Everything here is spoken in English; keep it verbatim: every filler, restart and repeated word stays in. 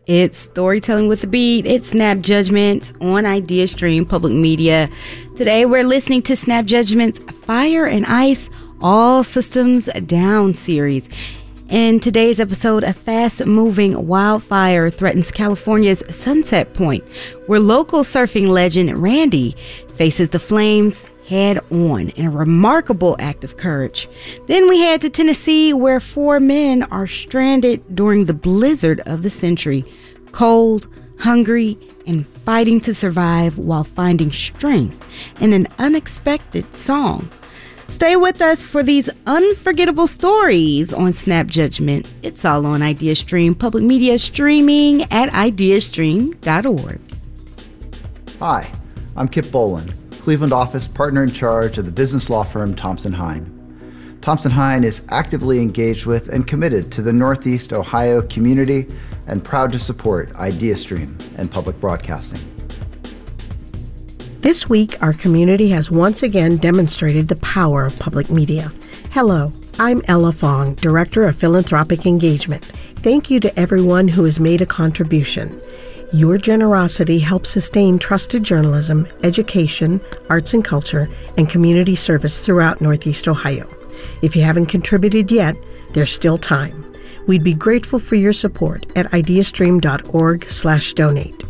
It's Storytelling with a Beat. It's Snap Judgment on IdeaStream Public Media. Today we're listening to Snap Judgment's Fire and Ice All Systems Down series. In today's episode, a fast-moving wildfire threatens California's Sunset Point, where local surfing legend Randy faces the flames head-on in a remarkable act of courage. Then we head to Tennessee, where four men are stranded during the blizzard of the century, cold, hungry, and fighting to survive while finding strength in an unexpected song. Stay with us for these unforgettable stories on Snap Judgment. It's all on IdeaStream Public Media, streaming at ideastream dot org. Hi, I'm Kip Boland, Cleveland office partner in charge of the business law firm Thompson Hine. Thompson Hine is actively engaged with and committed to the Northeast Ohio community and proud to support IdeaStream and public broadcasting. This week, our community has once again demonstrated the power of public media. Hello, I'm Ella Fong, Director of Philanthropic Engagement. Thank you to everyone who has made a contribution. Your generosity helps sustain trusted journalism, education, arts and culture, and community service throughout Northeast Ohio. If you haven't contributed yet, there's still time. We'd be grateful for your support at ideastream dot org slash donate.